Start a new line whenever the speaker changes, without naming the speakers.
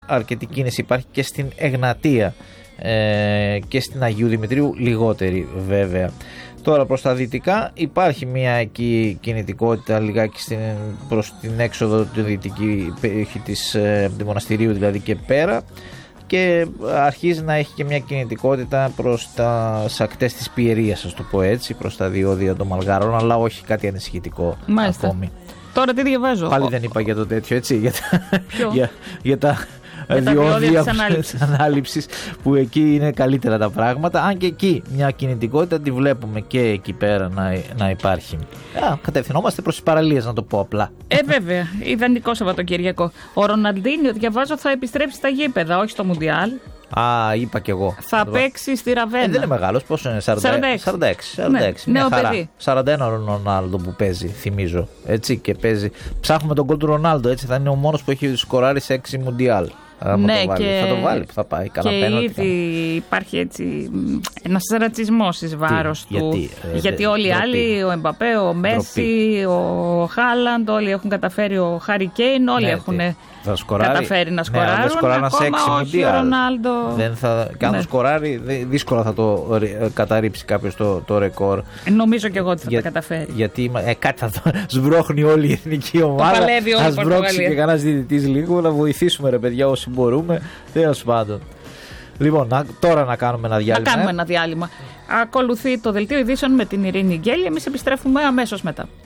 αρκετή κίνηση υπάρχει και στην Εγνατία και στην Αγίου Δημητρίου, λιγότερη βέβαια. Τώρα προς τα δυτικά υπάρχει μια εκεί κινητικότητα λιγάκι προς την έξοδο τη δυτική περιοχή του μοναστηρίου δηλαδή και πέρα, και αρχίζει να έχει και μια κινητικότητα προς τα ακτές της Πιερίας, ας το πω έτσι, προς τα διόδια των Μαλγάρων, αλλά όχι κάτι ανησυχητικό ακόμη.
Τώρα τι διαβάζω.
Πάλι δεν είπα για το τέτοιο, έτσι, για τα διόδια της ανάληψης, που εκεί είναι καλύτερα τα πράγματα, αν και εκεί μια κινητικότητα τη βλέπουμε και εκεί πέρα να υπάρχει. Κατευθυνόμαστε προς τις παραλίες, να το πω απλά.
Βέβαια, ιδανικό Σαββατοκύριακο. Ο Ροναλντίνιο, διαβάζω, θα επιστρέψει στα γήπεδα, όχι στο Μουντιάλ.
Είπα κι εγώ.
Θα παίξει στη Ραβένα.
Δεν είναι μεγάλος, πόσο είναι, 46.
Νέο παιδί.
41 ο Ρονάλντο που παίζει, θυμίζω. Έτσι, και παίζει. Ψάχνουμε τον γκολ του Ρονάλντο, έτσι, θα είναι ο μόνος που έχει σκοράρει σε 6 Μουντιάλ.
Ναι,
θα το βάλει, θα πάει.
Και ήδη υπάρχει έτσι ένας ρατσισμός εις βάρος του. Γιατί όλοι οι άλλοι, ο Εμπαπέ, ο Μέση, ο Χάλαντ, όλοι έχουν καταφέρει, ο Χάρι Κέιν, όλοι έχουν καταφέρει να σκοράρουν. Ακόμα όχι ο Ρονάλντο.
Και αν το σκοράρει, δύσκολα θα το καταρρύψει κάποιος το ρεκόρ.
Νομίζω και εγώ ότι θα τα καταφέρει.
Γιατί κάτι θα το σβρώχνει όλη η εθνική ομάδα. Θα σβρώξει και κανένας διαιτητής λίγο, να βοηθήσουμε, ρε παιδιά, όσοι μπορούμε. Τέλος πάντων. Λοιπόν, τώρα να κάνουμε ένα διάλειμμα.
Ακολουθεί το δελτίο ειδήσεων με την Ειρήνη Γκέλη. Εμείς επιστρέφουμε αμέσως μετά.